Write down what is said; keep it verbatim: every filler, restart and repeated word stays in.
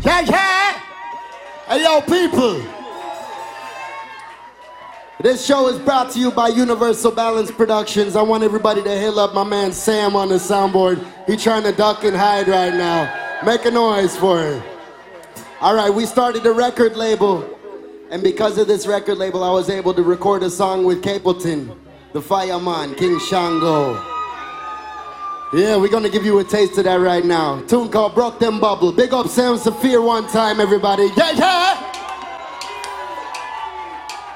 Yeah, yeah! Hey, yo, people! This show is brought to you by Universal Balance Productions. I want everybody to hail up my man Sam on the soundboard. He's trying to duck and hide right now. Make a noise for him. All right, we started a record label. And because of this record label, I was able to record a song with Capleton, the Fireman, King Shango. Yeah, we're gonna give you a taste of that right now. Tune called Broke Them Bubble. Big up Sam Saphir one time, everybody. Yeah, yeah!